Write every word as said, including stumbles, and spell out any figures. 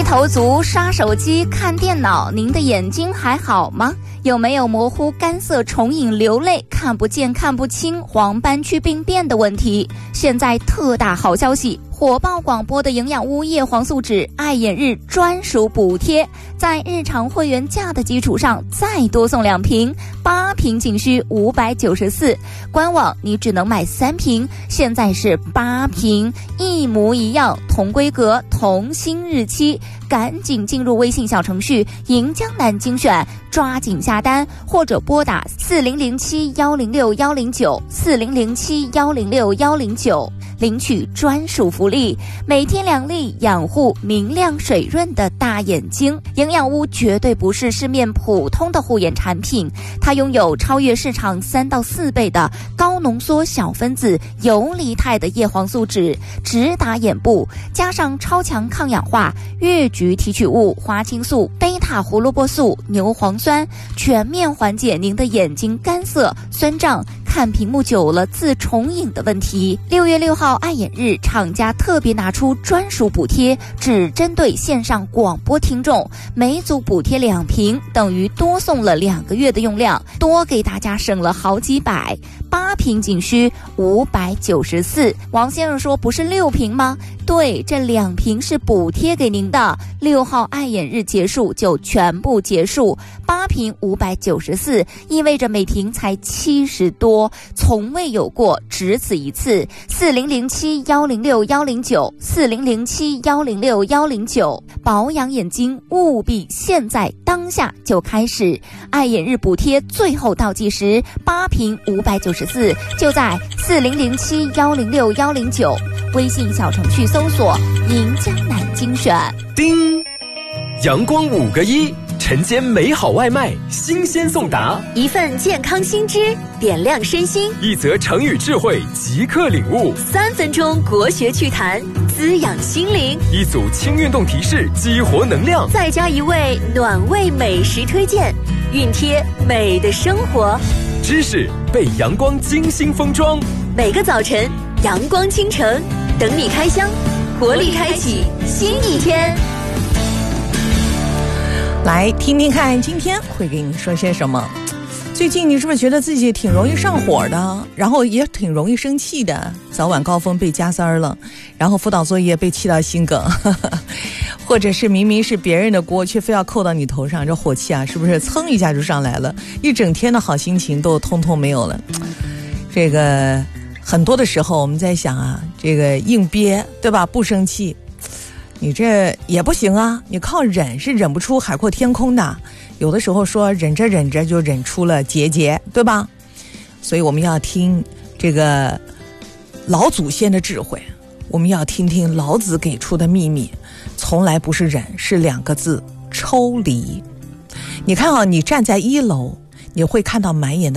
头族刷手机看电脑，您的眼睛还好吗？有没有模糊、干涩、重影、流泪、看不见、看不清、黄斑区病变的问题？现在特大好消息！火爆广播的营养屋叶黄素酯爱眼日专属补贴，在日常会员价的基础上再多送两瓶，八瓶仅需五百九十四，官网你只能买三瓶，现在是八瓶，一模一样，同规格，同新日期，赶紧进入微信小程序银江南精选，抓紧下单，或者拨打四零零七幺零六幺零九四零零七幺零六幺零九。领取专属福利，每天两粒养护明亮水润的大眼睛。营养屋绝对不是市面普通的护眼产品，它拥有超越市场三到四倍的高浓缩小分子游离态的叶黄素酯，直达眼部，加上超强抗氧化、越橘提取物、花青素、贝塔胡萝卜素、牛磺酸，全面缓解您的眼睛干涩、酸胀、看屏幕久了自重影的问题。六月六号爱眼日，厂家特别拿出专属补贴，只针对线上广播听众，每组补贴两瓶，等于多送了两个月的用量，多给大家省了好几百。八瓶仅需五百九十四。王先生说不是六瓶吗？对，这两瓶是补贴给您的。六号爱眼日结束就全部结束，八瓶五百九十四，意味着每瓶才七十多，从未有过，只此一次。四零零七幺零六幺零九四零零七幺零六幺零九，保养眼睛务必现在当下就开始。爱眼日补贴最后倒计时，八瓶五百九十四，就在四零零七幺零六幺零九，微信小程序搜索银江南精选。 叮，阳光五个一，晨间美好外卖，新鲜送达， 一份健康新知，点亮身心； 一则成语智慧，即刻领悟； 三分钟国学趣谈，滋养心灵； 一组轻运动提示，激活能量； 再加一位暖胃美食推荐，熨贴美的生活。 知识被阳光精心封装， 每个早晨阳光倾城，等你开箱，活力开启新一天。 来听听看今天会给你说些什么。最近你是不是觉得自己挺容易上火的，然后也挺容易生气的，早晚高峰被加塞儿了，然后辅导作业被气到心梗或者是明明是别人的锅却非要扣到你头上，这火气啊是不是噌一下就上来了，一整天的好心情都通通没有了。这个很多的时候我们在想啊，这个硬憋对吧，不生气你这也不行啊，你靠忍是忍不出海阔天空的，有的时候说忍着忍着就忍出了结节，对吧？所以我们要听这个老祖先的智慧，我们要听听老子给出的秘密，从来不是忍，是两个字，抽离。你看啊，你站在一楼，你会看到满眼的